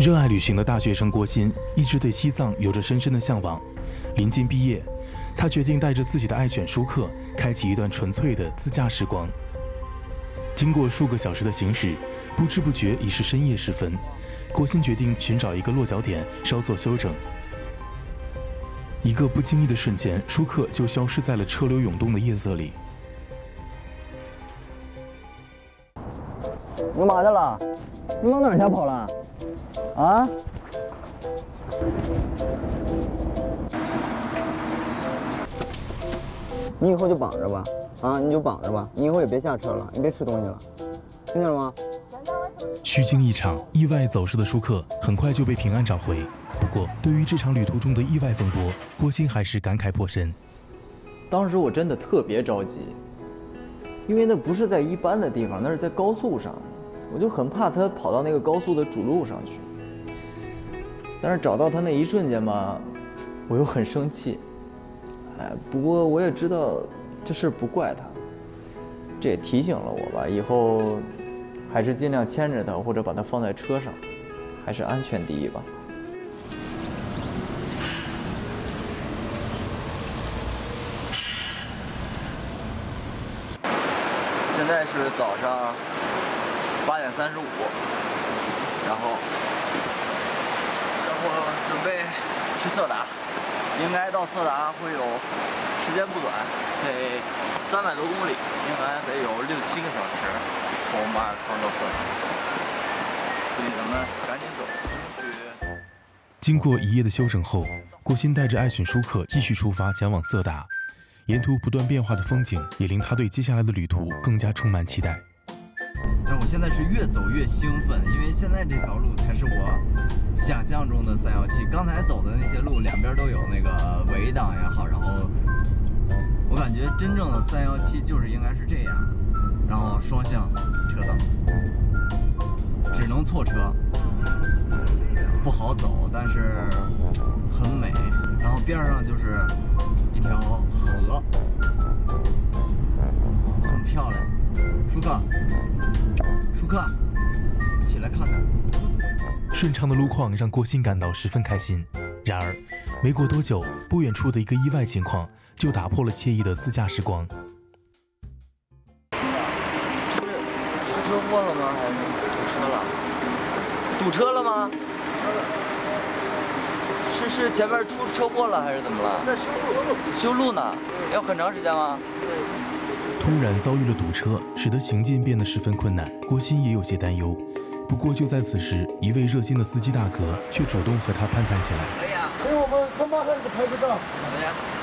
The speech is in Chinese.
热爱旅行的大学生郭鑫一直对西藏有着深深的向往。临近毕业，他决定带着自己的爱犬舒克，开启一段纯粹的自驾时光。经过数个小时的行驶，不知不觉已是深夜时分。郭鑫决定寻找一个落脚点，稍作休整。一个不经意的瞬间，舒克就消失在了车流涌动的夜色里。 你干嘛去了？你往哪儿去跑了？啊？你以后就绑着吧，啊，你就绑着吧，你以后也别下车了，你别吃东西了，听见了吗？ 虚惊一场，意外走失的舒克很快就被平安找回。不过，对于这场旅途中的意外风波，郭鑫还是感慨颇深。 当时我真的特别着急，因为那不是在一般的地方，那是在高速上，我就很怕他跑到那个高速的主路上去。但是找到他那一瞬间嘛，我又很生气。不过我也知道这事不怪他，这也提醒了我吧，以后还是尽量牵着他，或者把他放在车上，还是安全第一吧。 现在是早上8点35，然后准备去色达，应该到色达会有时间不短，得300多公里，应该得有6、7个小时从马尔康到色达，所以咱们赶紧走，争取。 经过一夜的休整后，郭鑫带着爱犬舒克继续出发前往色达。沿途不断变化的风景也令他对接下来的旅途更加充满期待。 但我现在是越走越兴奋，因为现在这条路才是我想象中的317。刚才走的那些路两边都有那个围挡也好，然后我感觉真正的317就是应该是这样，然后双向车道，只能错车，不好走，但是很美。然后边上就是一条河，很漂亮。舒克，起来看看。 顺畅的路况让郭鑫感到十分开心。然而，没过多久，不远处的一个意外情况就打破了惬意的自驾时光。 是出车祸了吗？还是堵车了？堵车了吗？是前面出车祸了还是怎么了？在修路呢，要很长时间吗？ 突然遭遇了堵车，使得行进变得十分困难，郭鑫也有些担忧。不过就在此时，一位热心的司机大哥却主动和他攀谈起来。 可以啊，所以我们马上就开始到。 怎么样？